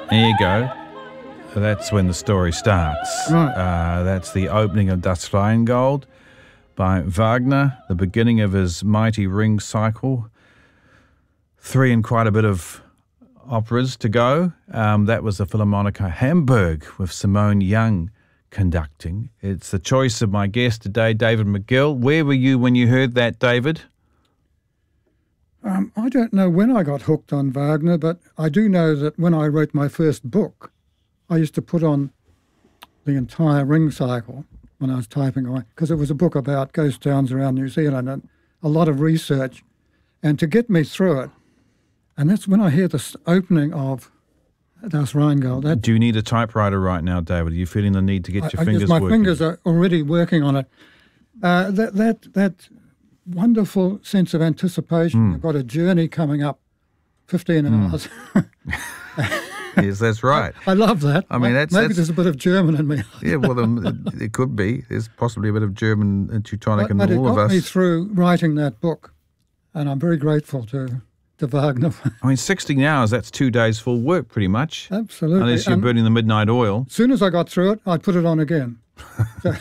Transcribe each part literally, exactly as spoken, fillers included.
There you go. That's when the story starts. Right. Uh, that's the opening of Das Rheingold by Wagner, the beginning of his mighty ring cycle. Three and quite a bit of operas to go. Um, that was the Philharmonica Hamburg with Simone Young conducting. It's the choice of my guest today, David McGill. Where were you when you heard that, David? Um, I don't know when I got hooked on Wagner, but I do know that when I wrote my first book, I used to put on the entire ring cycle when I was typing away, because it was a book about ghost towns around New Zealand and a lot of research. And to get me through it, and that's when I hear the opening of Das Rheingold. That, Do you need a typewriter right now, David? Are you feeling the need to get I, your I fingers guess my working? fingers are already working on it. Uh, that that that wonderful sense of anticipation. Mm. You've got a journey coming up, fifteen Mm. hours. Yes, that's right. I, I love that. I mean, that's- maybe that's- there's a bit of German in me. Yeah, well, um, it, it could be. There's possibly a bit of German and Teutonic but, in but it all of got us. me through writing that book, and I'm very grateful to to Wagner. I mean, sixteen hours, that's two days full work pretty much. Absolutely. Unless you're And burning the midnight oil. as soon as I got through it, I'd put it on again. So,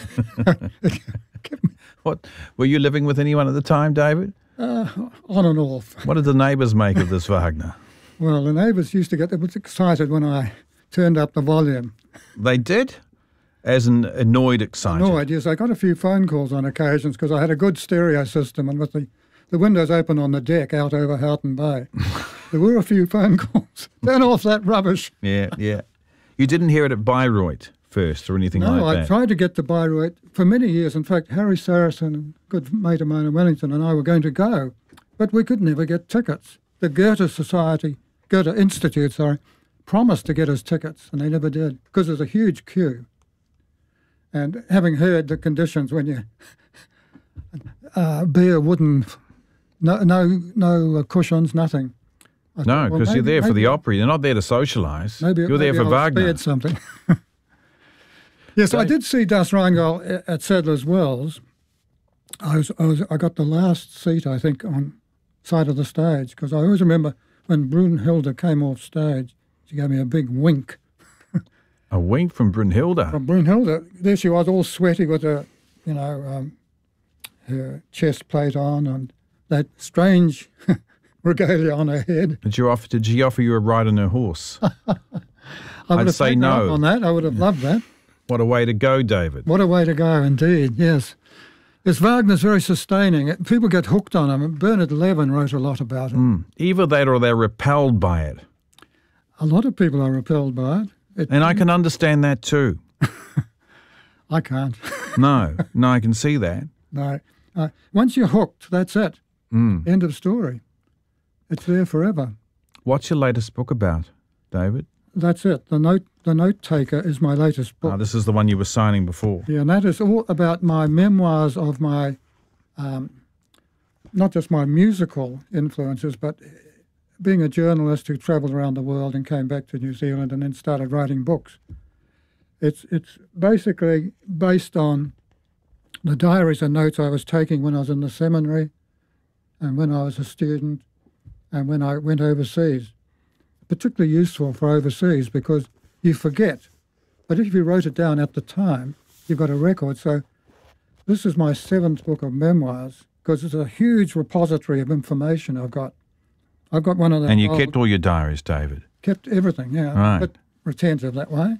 What were you living with anyone at the time, David? uh, on and off. What did the neighbours make of this Wagner? Well, the neighbours used to get a bit excited when I turned up the volume. They did? As an annoyed excited. No ideas. I got a few phone calls on occasions because I had a good stereo system, and with the, the windows open on the deck out over Houghton Bay, there were a few phone calls. Turn off that rubbish. Yeah, yeah. You didn't hear it at Bayreuth first or anything No, like I that? tried to get to Bayreuth for many years. In fact, Harry Saracen, a good mate of mine in Wellington, and I were going to go, but we could never get tickets. The Goethe Society, Goethe Institute, sorry, promised to get us tickets, and they never did because there's a huge queue. And having heard the conditions when you uh, bare wooden, no, no, no cushions, nothing. I No, thought, well, because you're maybe- there for maybe- the opera. You're not there to socialise. Maybe You're there maybe for I was Wagner. spared something. Yes, So- I did see Das Rheingold a- at Sadler's Wells. I was, I was, I got the last seat, I think, on side of the stage because I always remember when Brunhilde came off stage, she gave me a big wink. A wink from Brunhilde. From Brunhilde, there she was, all sweaty with her, you know, um, her chest plate on and that strange regalia on her head. Did you offer? Did she offer you a ride on her horse? I would I'd have say taken her up no. on that. I would have loved that. What a way to go, David. What a way to go, indeed, yes. Yes, Wagner's very sustaining. People get hooked on him. Bernard Levin wrote a lot about it. Mm. Either that or they're repelled by it. A lot of people are repelled by it. it And I can understand that too. I can't. No, no, I can see that. No. Uh, once you're hooked, that's it. Mm. End of story. It's there forever. What's your latest book about, David? That's it. The Note The Note Taker is my latest book. Oh, this is the one you were signing before. Yeah, and that is all about my memoirs of my, um, not just my musical influences, but being a journalist who travelled around the world and came back to New Zealand and then started writing books. It's it's basically based on the diaries and notes I was taking when I was in the seminary and when I was a student and when I went overseas. Particularly useful for overseas because you forget. But if you wrote it down at the time, you've got a record. So this is my seventh book of memoirs because it's a huge repository of information I've got. I've got one of the And you old- kept all your diaries, David. kept everything, yeah. Right. But retentive that way.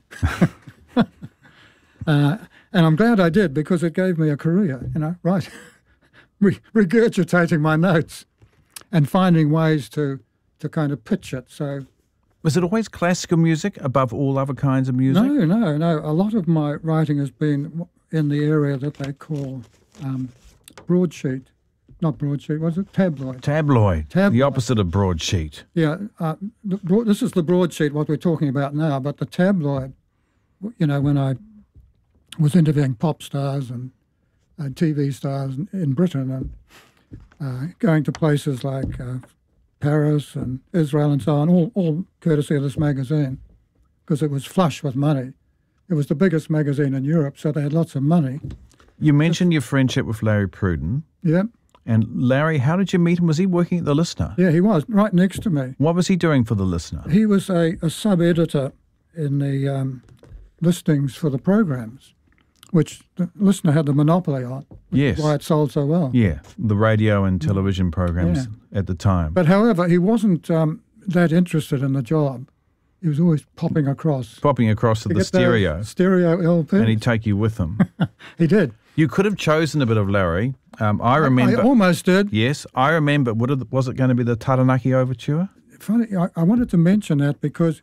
uh, and I'm glad I did because it gave me a career, you know, right? Re- regurgitating my notes and finding ways to, to kind of pitch it. So Was it always classical music above all other kinds of music? no, no, no. A lot of my writing has been in the area that they call um, broadsheet. Not broadsheet, was it? Tabloid. Tabloid. Tab- The opposite of broadsheet. Yeah, uh, the broad, this is the broadsheet, what we're talking about now, but the tabloid, you know, when I was interviewing pop stars and uh, T V stars in, in Britain and uh, going to places like uh, Paris and Israel and so on, all, all courtesy of this magazine, because it was flush with money. It was the biggest magazine in Europe, so they had lots of money. You mentioned your friendship with Larry Pruden. Yeah. And Larry, how did you meet him? Was he working at The Listener? Yeah, he was, right next to me. What was he doing for The Listener? He was a, a sub-editor in the um, listings for the programs, which the Listener had the monopoly on. Which Yes. is why it sold so well. Yeah, the radio and television programs Yeah. at the time. But however, he wasn't um, that interested in the job. He was always popping across. Popping across to to the get stereo, Stereo L P. and he'd take you with him. He did. You could have chosen a bit of Larry. Um, I remember. I almost did. Yes, I remember. What did- was it going to be the Taranaki Overture? Funny, I, I wanted to mention that because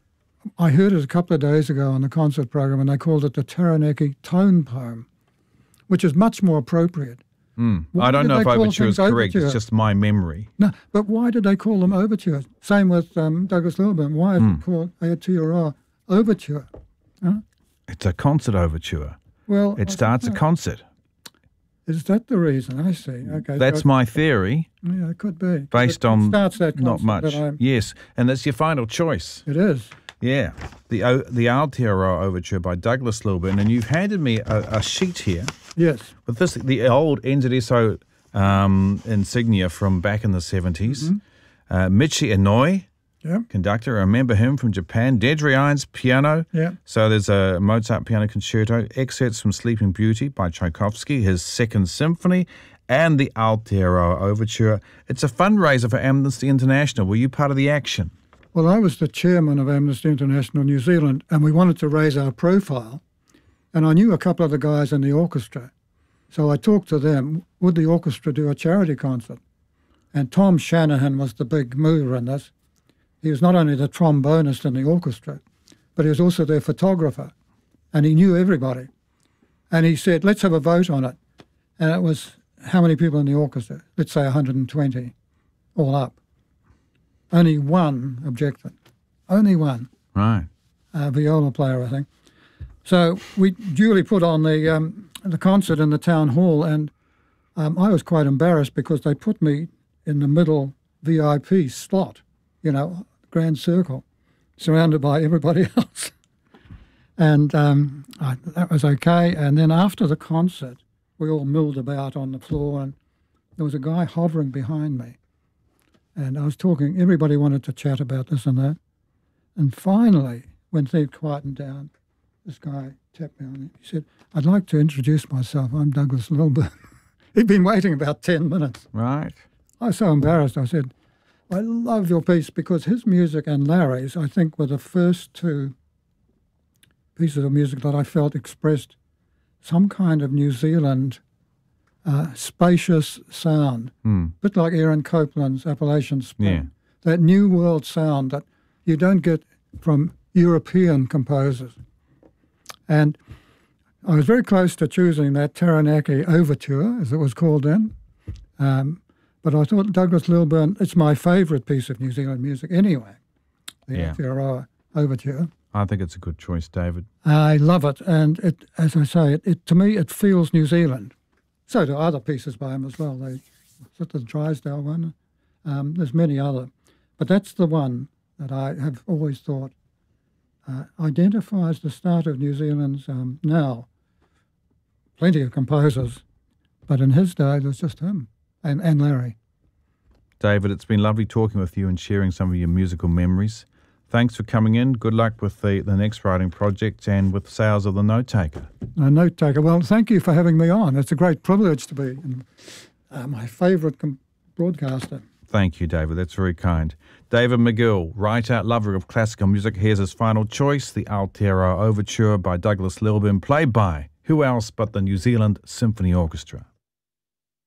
I heard it a couple of days ago on the concert program, and they called it the Taranaki Tone Poem, which is much more appropriate. Mm. Why I don't did know they if call overture is things correct. overture? It's just my memory. No, but why did they call them overtures? Same with um, Douglas Lilburn. Why is Mm. it called Aotearoa Overture? Huh? It's a concert overture. Well, It I starts a don't know. concert. Is that the reason? I see. Okay, That's so, my theory, yeah, it could be 'cause based it, on it starts that not concert much. that I'm- Yes, and that's your final choice. It is. Yeah, the O- the Aotearoa Overture by Douglas Lilburn, and you've handed me a, a sheet here Yes. with this the old N Z S O um, insignia from back in the seventies. Mm-hmm. Uh, Michi Inoi, Yeah. conductor, I remember him from Japan. Dedri Irons, piano. Yeah. So there's a Mozart piano concerto, excerpts from Sleeping Beauty by Tchaikovsky, his Second Symphony, and the Aotearoa Overture. It's a fundraiser for Amnesty International. Were you part of the action? Well, I was the chairman of Amnesty International New Zealand, and we wanted to raise our profile. And I knew a couple of the guys in the orchestra. So I talked to them, would the orchestra do a charity concert? And Tom Shanahan was the big mover in this. He was not only the trombonist in the orchestra, but he was also their photographer. And he knew everybody. And he said, let's have a vote on it. And it was how many people in the orchestra? Let's say one hundred twenty, all up. Only one objected. Only one. Right. A viola player, I think. So we duly put on the um, the concert in the town hall, and um, I was quite embarrassed because they put me in the middle V I P slot, you know, grand circle, surrounded by everybody else. And um, I, that was okay. And then after the concert, we all milled about on the floor, and there was a guy hovering behind me. And I was talking, everybody wanted to chat about this and that. And finally, when things quietened down, this guy tapped me on it. He said, I'd like to introduce myself. I'm Douglas Lilburn. He'd been waiting about ten minutes. Right. I was so embarrassed. I said, I love your piece, because his music and Larry's, I think, were the first two pieces of music that I felt expressed some kind of New Zealand uh, spacious sound, Mm. a bit like Aaron Copland's Appalachian Spring. Yeah. That new world sound that you don't get from European composers. And I was very close to choosing that Taranaki Overture, as it was called then. Um, but I thought Douglas Lilburn, it's my favourite piece of New Zealand music anyway, the Yeah. Aotearoa Overture. I think it's a good choice, David. I love it, and it, as I say, it, it to me it feels New Zealand. So do other pieces by him as well. They, is it the Drysdale one? Um, there's many other, but that's the one that I have always thought uh, identifies the start of New Zealand's um, now. Plenty of composers, but in his day there was just him and, and Larry. David, it's been lovely talking with you and sharing some of your musical memories. Thanks for coming in. Good luck with the, the next writing project and with sales of The Note Taker. A note taker. Well, thank you for having me on. It's a great privilege to be uh, my favourite com- broadcaster. Thank you, David. That's very kind. David McGill, writer, lover of classical music. Here's his final choice, the Aotearoa Overture by Douglas Lilburn, played by who else but the New Zealand Symphony Orchestra.